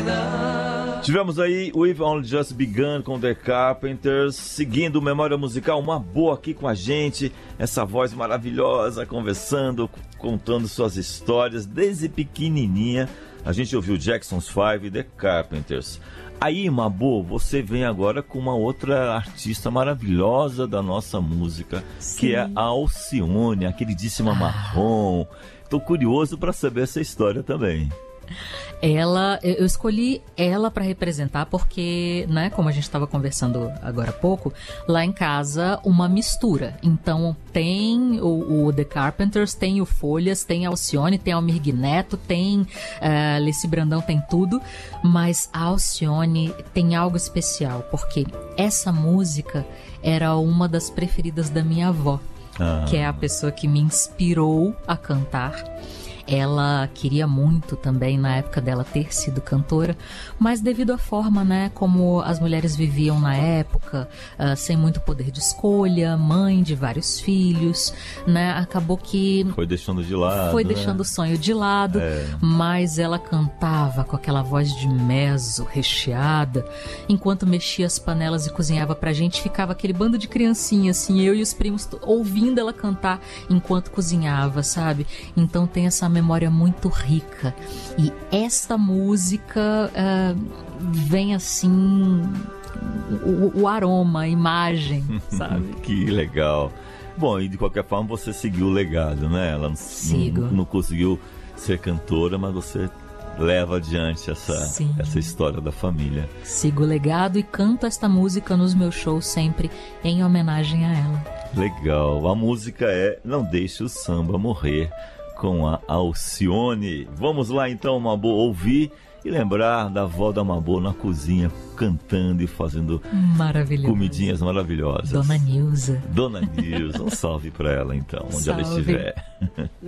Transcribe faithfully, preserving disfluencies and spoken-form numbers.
Tivemos aí We've Only Just Begun com The Carpenters, seguindo Memória Musical, uma boa aqui com a gente, essa voz maravilhosa, conversando, contando suas histórias, desde pequenininha. A gente ouviu Jackson's Five e The Carpenters. Aí, Mabô, você vem agora com uma outra artista maravilhosa da nossa música, sim, que é a Alcione, a queridíssima Marrom. Estou curioso para saber essa história também. Ela, eu escolhi ela para representar porque, né, como a gente estava conversando agora há pouco, lá em casa uma mistura. Então tem o, o The Carpenters, tem o Folhas, tem a Alcione, tem a Almir Neto, tem uh, Leci Brandão, tem tudo, mas a Alcione tem algo especial, porque essa música era uma das preferidas da minha avó, ah. que é a pessoa que me inspirou a cantar. Ela queria muito também, na época dela, ter sido cantora, mas devido à forma, né, como as mulheres viviam na época, uh, sem muito poder de escolha, mãe de vários filhos, né, acabou que... Foi deixando de lado. Foi né? deixando o sonho de lado, é. Mas ela cantava com aquela voz de mezzo recheada, enquanto mexia as panelas e cozinhava pra gente, ficava aquele bando de criancinha, assim, eu e os primos ouvindo ela cantar enquanto cozinhava, sabe? Então tem essa memória muito rica, e esta música uh, vem assim o, o aroma, a imagem, sabe? Que legal. Bom, e de qualquer forma você seguiu o legado, né? Ela Sigo. não, não conseguiu ser cantora, mas você leva adiante essa, essa história da família. Sigo o legado e canto esta música nos meus shows sempre em homenagem a ela. Legal. A música é Não Deixe o Samba Morrer, com a Alcione. Vamos lá então, Mabô, ouvir e lembrar da avó da Mabô na cozinha, cantando e fazendo comidinhas maravilhosas. Dona Nilza. Dona Nilza, um salve para ela então, onde salve. ela estiver.